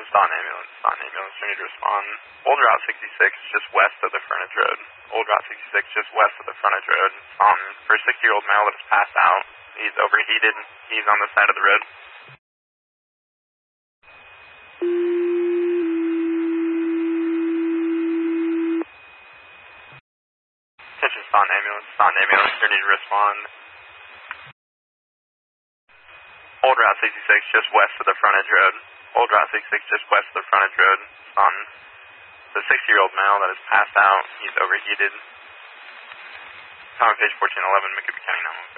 Staunton ambulance. Staunton ambulance, you need to respond. Old Route 66, just west of the frontage road. Old Route 66, just west of the frontage road. For a 60-year-old male that has passed out. He's overheated. He's on the side of the road. Attention, Staunton ambulance. Staunton ambulance, you need to respond. Old Route 66, just west of the frontage road. Old Route 66, just west of the frontage road. The 60-year-old male that has passed out. He's overheated. Common page 1411, McCook County 911.